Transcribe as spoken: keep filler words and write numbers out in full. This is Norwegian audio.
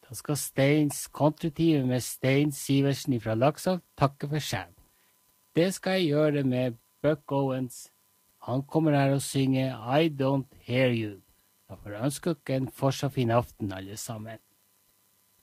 Da skal Steins kontrativet med Stein Sivertsen fra Laksevåg takke for seg. Det skal jeg gjøre med Buck Owens. Han kommer her og synger I Don't Hear You. Da får jeg ønske dere en fortsatt fin aften, alle sammen.